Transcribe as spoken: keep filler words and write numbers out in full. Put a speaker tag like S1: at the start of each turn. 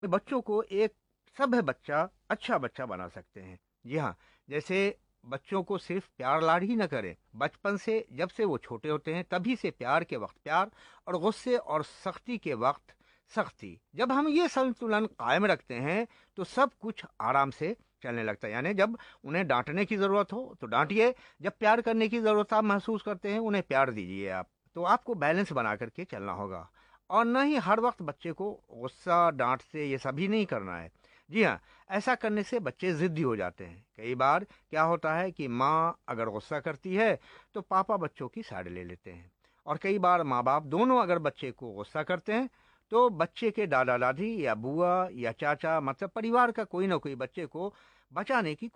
S1: बच्चों को एक सभ्य बच्चा, अच्छा बच्चा बना सकते हैं। जी हाँ, जैसे बच्चों को सिर्फ प्यार लाड ही न करें, बचपन से जब से वो छोटे होते हैं तभी से प्यार के वक्त प्यार और गुस्से और सख्ती के वक्त सख्ती। जब हम ये संतुलन कायम रखते हैं तो सब कुछ आराम से चलने लगता है। यानी जब उन्हें डांटने की ज़रूरत हो तो डांटिए, जब प्यार करने की ज़रूरत आप महसूस करते हैं उन्हें प्यार दीजिए आप। तो आपको बैलेंस बना करके चलना होगा और न ही हर वक्त बच्चे को गुस्सा, डांट से ये सभी नहीं करना है। जी हाँ, ऐसा करने से बच्चे ज़िद्दी हो जाते हैं। कई बार क्या होता है कि माँ अगर गुस्सा करती है तो पापा बच्चों की साइड ले लेते हैं, और कई बार माँ बाप दोनों अगर बच्चे को गुस्सा करते हैं तो बच्चे के दादा दादी या बुआ या चाचा, मतलब परिवार का कोई ना कोई बच्चे को बचाने की